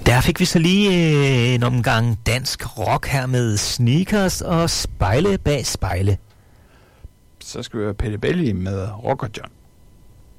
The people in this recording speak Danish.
Der fik vi så lige en omgang dansk rock her med Sneakers og Spejle bag spejle. Så skal vi have Peter Belli med Rocker John.